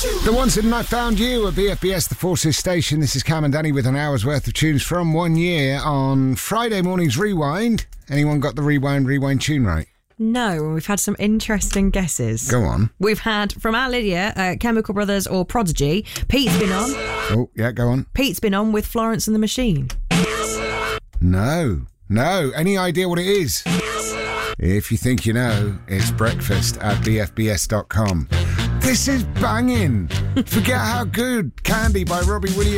The Once and I Found You at BFBS, the Forces Station. This is Cam and Danny with an hour's worth of tunes from 1 year on Friday morning's Rewind. Anyone got the Rewind tune right? No, we've had some interesting guesses. Go on. We've had, from our Lydia, Chemical Brothers or Prodigy. Pete's been on. Oh, yeah, go on. Pete's been on with Florence and the Machine. No. Any idea what it is? If you think you know, it's breakfast at bfbs.com. This is banging. Forget How Good. Candy by Robbie Williams.